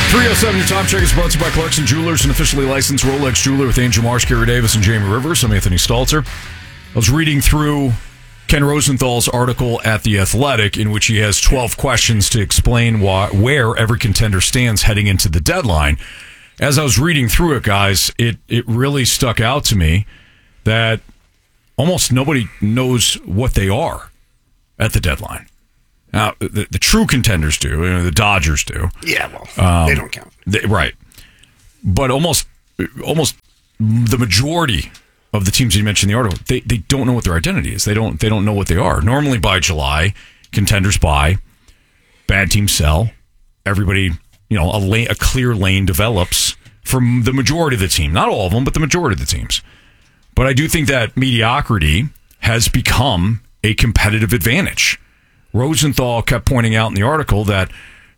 307, your time check is brought to you by Clarkson Jewelers, an officially licensed Rolex jeweler with Angel Marsh, Gary Davis, and Jamie Rivers. I'm Anthony Stalter. I was reading through Ken Rosenthal's article at The Athletic, in which he has 12 questions to explain where every contender stands heading into the deadline. As I was reading through it, guys, it really stuck out to me that almost nobody knows what they are at the deadline. Now, the true contenders do. The Dodgers do. Yeah, well, they don't count. Right. But almost the majority of the teams you mentioned in the article, they don't know what their identity is. They don't know what they are. Normally by July, contenders buy, bad teams sell. Everybody, a clear lane develops for the majority of the team. Not all of them, but the majority of the teams. But I do think that mediocrity has become a competitive advantage. Rosenthal kept pointing out in the article that,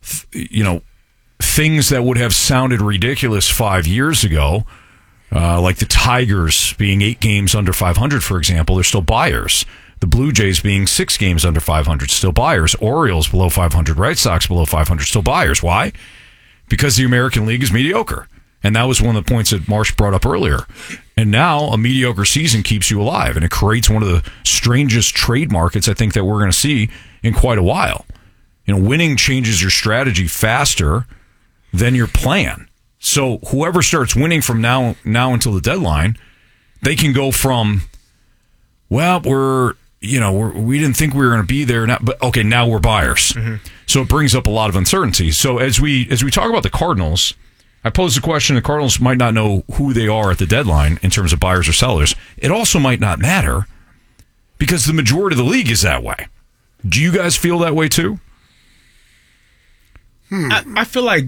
things that would have sounded ridiculous 5 years ago, like the Tigers being 8 games under 500, for example, they're still buyers. The Blue Jays being 6 games under 500, still buyers. Orioles below 500, Red Sox below 500, still buyers. Why? Because the American League is mediocre. And that was one of the points that Marsh brought up earlier. And now a mediocre season keeps you alive, and it creates one of the strangest trade markets I think that we're going to see in quite a while. Winning changes your strategy faster than your plan. So whoever starts winning from now until the deadline, they can go from, well, we didn't think we were going to be there, but okay, now we're buyers. Mm-hmm. So it brings up a lot of uncertainty. So as we talk about the Cardinals, I posed the question, the Cardinals might not know who they are at the deadline in terms of buyers or sellers. It also might not matter because the majority of the league is that way. Do you guys feel that way too? I feel like,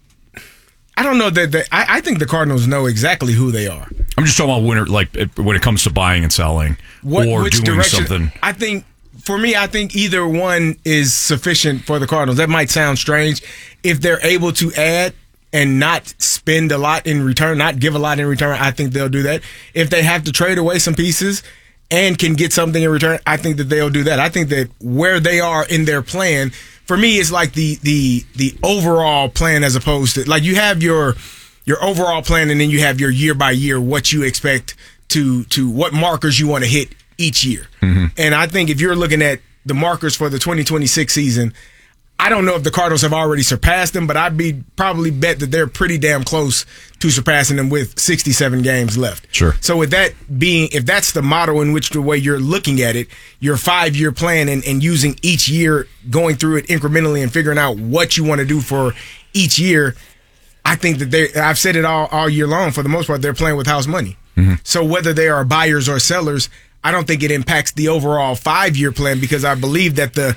I don't know that I think the Cardinals know exactly who they are. I'm just talking about when it comes to buying and selling or doing something. I think either one is sufficient for the Cardinals. That might sound strange. If they're able to add and not spend a lot in return, not give a lot in return, I think they'll do that. If they have to trade away some pieces and can get something in return, I think that they'll do that. I think that where they are in their plan, for me, is like the overall plan as opposed to, like, you have your overall plan and then you have your year by year, what you expect to what markers you want to hit each year. Mm-hmm. And I think if you're looking at the markers for the 2026 season, I don't know if the Cardinals have already surpassed them, but I'd probably bet that they're pretty damn close to surpassing them with 67 games left. Sure. So with that being, if that's the model in which the way you're looking at it, your 5-year plan and using each year, going through it incrementally and figuring out what you want to do for each year, I think that I've said it all year long, for the most part, they're playing with house money. Mm-hmm. So whether they are buyers or sellers, I don't think it impacts the overall 5-year plan, because I believe that the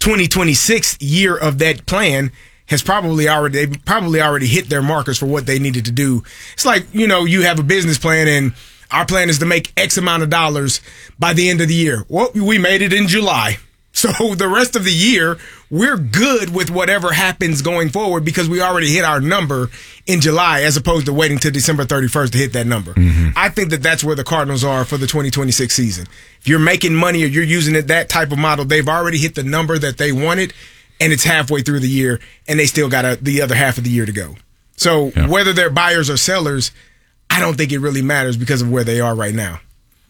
2026 year of that plan has probably already hit their markers for what they needed to do. It's like, you have a business plan and our plan is to make X amount of dollars by the end of the year. Well, we made it in July. So the rest of the year, we're good with whatever happens going forward because we already hit our number in July, as opposed to waiting till December 31st to hit that number. Mm-hmm. I think that that's where the Cardinals are for the 2026 season. If you're making money or you're using that type of model, they've already hit the number that they wanted, and it's halfway through the year, and they still got the other half of the year to go. So whether they're buyers or sellers, I don't think it really matters because of where they are right now.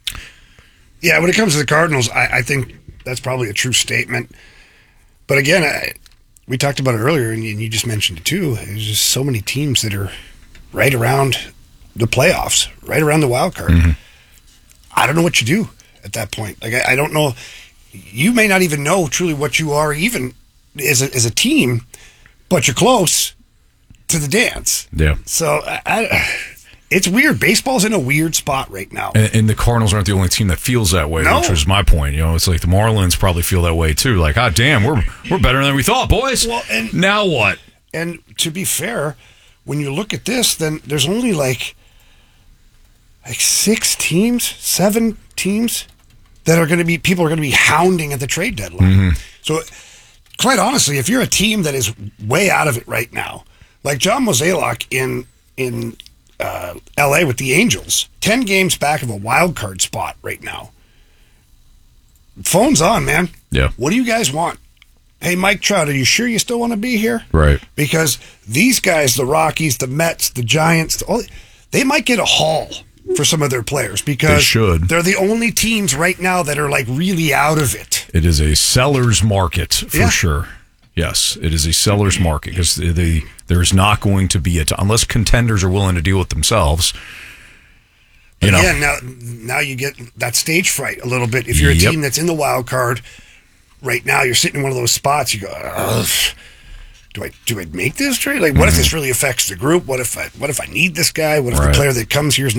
Yeah, when it comes to the Cardinals, I think that's probably a true statement. But again, we talked about it earlier, and you just mentioned it too. There's just so many teams that are right around the playoffs, right around the wild card. Mm-hmm. I don't know what you do at that point. Like, I don't know. You may not even know truly what you are, even as a team, but you're close to the dance. Yeah. So it's weird. Baseball's in a weird spot right now. And the Cardinals aren't the only team that feels that way, which was my point. It's like the Marlins probably feel that way too. Like, damn, we're better than we thought, boys. Well, and now what? And to be fair, when you look at this, then there's only like 6 teams, 7 teams that people are going to be hounding at the trade deadline. Mm-hmm. So, quite honestly, if you're a team that is way out of it right now, like John Mozeliak in LA with the Angels, 10 games back of a wild card spot right now. Phone's on, man. Yeah. What do you guys want? hey, Mike Trout, are you sure you still want to be here? Right. Because these guys, the Rockies, the Mets, the Giants, they might get a haul for some of their players because They should. They're the only teams right now that are like really out of it. It is a seller's market for Yeah. sure. Yes, it is a seller's market because there's not going to be unless contenders are willing to deal with themselves. You know. Yeah, now you get that stage fright a little bit. If you're a Yep. team that's in the wild card right now, you're sitting in one of those spots. You go, ugh, do I make this trade? Like, what if this really affects the group? What if I need this guy? What if Right. the player that comes here is